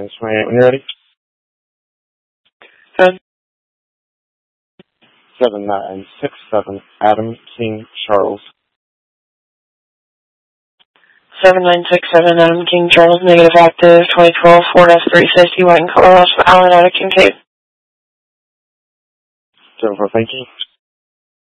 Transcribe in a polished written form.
when you're ready. 7967 Adam King Charles. 7967 Adam King Charles, negative active, 2012 Ford F-350, white and color loss for Allen out of Kincaid. 04, thank you.